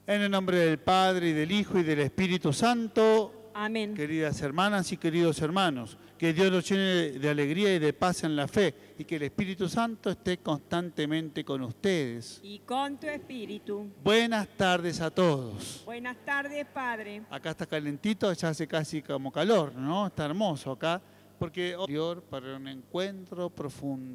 En el nombre del Padre, y del Hijo, y del Espíritu Santo. Amén. Queridas hermanas y queridos hermanos, que Dios los llene de alegría y de paz en la fe, y que el Espíritu Santo esté constantemente con ustedes. Y con tu espíritu. Buenas tardes a todos. Buenas tardes, Padre. Acá está calentito, ya hace casi como calor, ¿no? Está hermoso acá, porque hoy para un encuentro profundo.